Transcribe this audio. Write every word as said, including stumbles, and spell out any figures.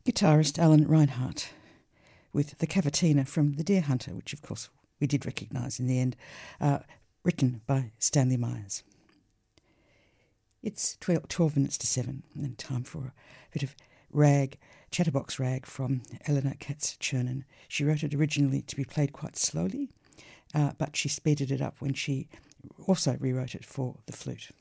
Guitarist Alan Reinhardt with the Cavatina from The Deer Hunter, which of course we did recognise in the end, uh, written by Stanley Myers. It's twelve, twelve minutes to seven, and time for a bit of rag, chatterbox rag from Eleanor Katz-Chernin. She wrote it originally to be played quite slowly, uh, but she speeded it up when she also rewrote it for the flute.